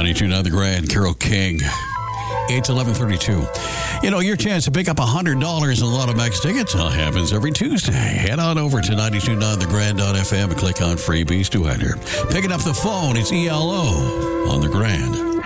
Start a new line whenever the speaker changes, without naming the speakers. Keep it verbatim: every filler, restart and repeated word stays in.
ninety-two point nine The Grand, Carole King. It's eleven thirty-two. You know, your chance to pick up one hundred dollars in Lotto Max tickets uh, happens every Tuesday. Head on over to ninety-two point nine the grand dot f m and click on freebies to enter. Picking up the phone, it's E L O on The Grand.